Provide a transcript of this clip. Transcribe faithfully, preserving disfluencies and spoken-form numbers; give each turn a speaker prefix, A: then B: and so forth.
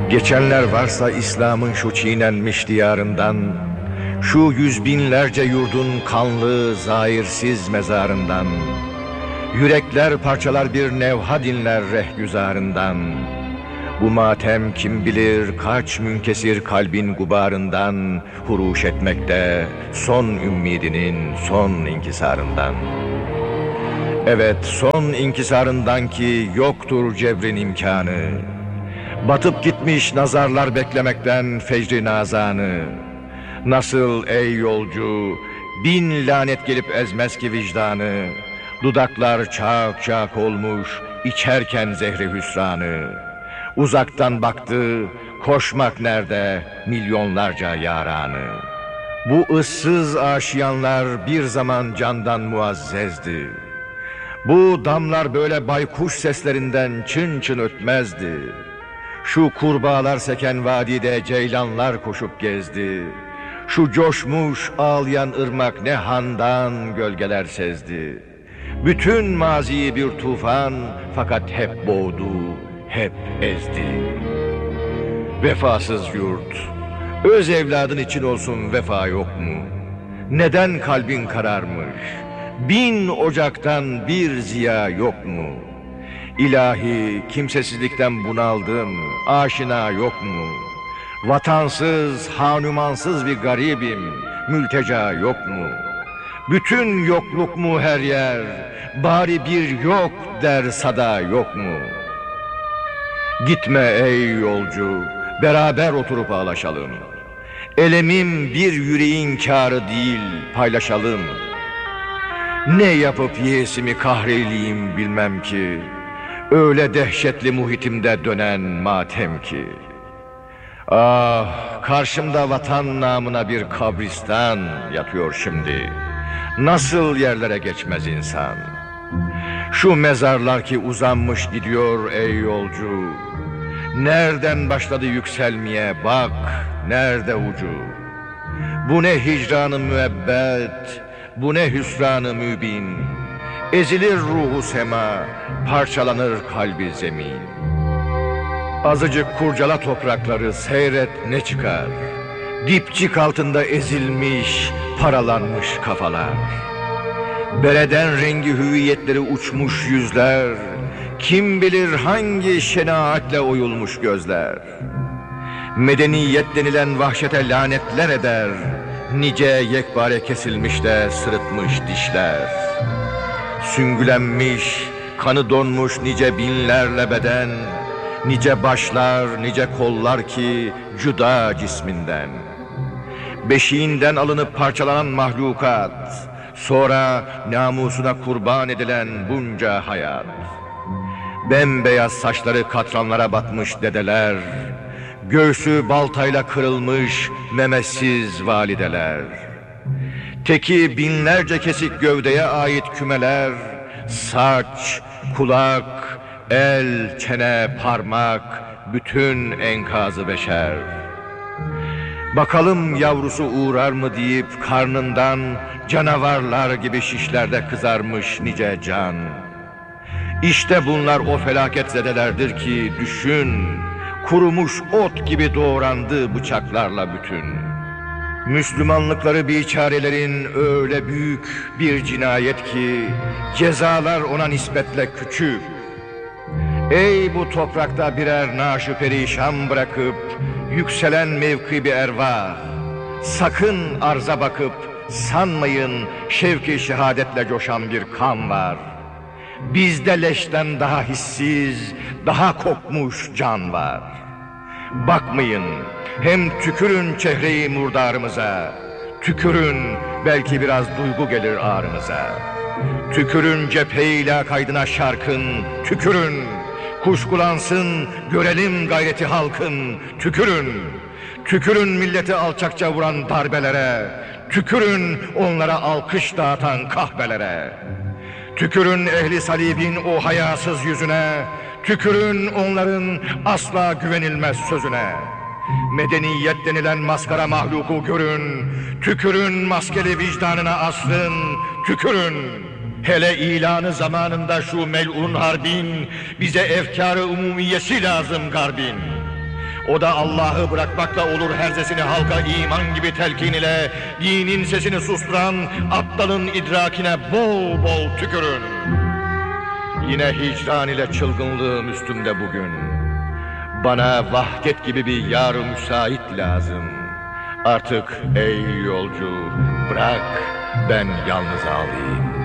A: Geçenler varsa İslam'ın şu çiğnenmiş diyarından, şu yüz binlerce yurdun kanlı, zahirsiz mezarından, yürekler parçalar bir nevha dinler rehgüzarından. Bu matem kim bilir kaç münkesir kalbin gubarından huruş etmekte, son ümidinin son inkisarından. Evet, son inkisarından ki yoktur cebrin imkanı. Batıp gitmiş nazarlar beklemekten fecri nazanı. Nasıl ey yolcu, bin lanet gelip ezmez ki vicdanı. Dudaklar çak çak olmuş, içerken zehri hüsranı. Uzaktan baktı, koşmak nerede milyonlarca yaranı. Bu ıssız aşiyanlar bir zaman candan muazzezdi. Bu damlar böyle baykuş seslerinden çın çın ötmezdi. Şu kurbağalar seken vadide ceylanlar koşup gezdi. Şu coşmuş ağlayan ırmak ne handan gölgeler sezdi. Bütün maziyi bir tufan fakat hep boğdu, hep ezdi. Vefasız yurt, öz evladın için olsun vefa yok mu? Neden kalbin kararmış? Bin ocaktan bir ziya yok mu? İlahi, kimsesizlikten bunaldım, aşina yok mu? Vatansız, hanumansız bir garibim, mülteca yok mu? Bütün yokluk mu her yer, bari bir yok der sada yok mu? Gitme ey yolcu, beraber oturup ağlaşalım. Elemim bir yüreğin kârı değil, paylaşalım. Ne yapıp yeğesimi kahreyleyim bilmem ki, öyle dehşetli muhitimde dönen matem ki. Ah, karşımda vatan namına bir kabristan yatıyor şimdi. Nasıl yerlere geçmez insan? Şu mezarlar ki uzanmış gidiyor ey yolcu. Nereden başladı yükselmeye bak, nerede ucu? Bu ne hicran-ı müebbet, bu ne hüsran-ı mübin. Ezilir ruhu sema, parçalanır kalbi zemin. Azıcık kurcala toprakları, seyret ne çıkar. Dipçik altında ezilmiş, paralanmış kafalar. Bereden rengi hüviyetleri uçmuş yüzler. Kim bilir hangi şenaatle oyulmuş gözler. Medeniyet denilen vahşete lanetler eder. Nice yekpare kesilmiş de sırıtmış dişler. Süngülenmiş, kanı donmuş nice binlerle beden. Nice başlar, nice kollar ki cüda cisminden. Beşiğinden alınıp parçalanan mahlukat, sonra namusuna kurban edilen bunca hayat. Bembeyaz saçları katranlara batmış dedeler, göğsü baltayla kırılmış memesiz valideler. Teki binlerce kesik gövdeye ait kümeler, saç, kulak, el, çene, parmak, bütün enkazı beşer. Bakalım yavrusu uğrar mı deyip karnından canavarlar gibi şişlerde kızarmış nice can. İşte bunlar o felaketzedelerdir ki düşün, kurumuş ot gibi doğrandı bıçaklarla bütün. Müslümanlıkları biçarelerin öyle büyük bir cinayet ki cezalar ona nispetle küçük. Ey bu toprakta birer naş-ı perişan bırakıp yükselen mevki bir ervah, sakın arza bakıp sanmayın şevki şehadetle coşan bir kan var. Bizde leşten daha hissiz, daha kokmuş can var. Bakmayın, hem tükürün çehre-i murdarımıza, tükürün belki biraz duygu gelir ağrımıza. Tükürün cephe-i kaydına şarkın, tükürün. Kuşkulansın, görelim gayreti halkın, tükürün. Tükürün milleti alçakça vuran darbelere, tükürün onlara alkış dağıtan kahvelere. Tükürün ehli salibin o hayasız yüzüne, tükürün onların asla güvenilmez sözüne. Medeniyet denilen maskara mahluku görün, tükürün maskeli vicdanına asrın, tükürün. Hele ilanı zamanında şu melun harbin, bize efkâr-ı umumiyesi lazım garbin. O da Allah'ı bırakmakla olur herzesini halka iman gibi telkin ile, dinin sesini susturan aptalın idrakine bol bol tükürün. Yine hicran ile çılgınlığım üstümde bugün. Bana vahdet gibi bir yar-ı müsait lazım. Artık ey yolcu, bırak ben yalnız ağlayayım.